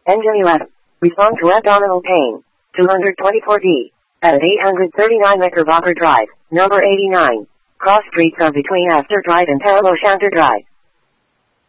Engine 11. Respond to abdominal pain. 224D. At 839 Knickerbocker Drive, number 89. Cross streets are between Astor Drive and Palo Shanter Drive.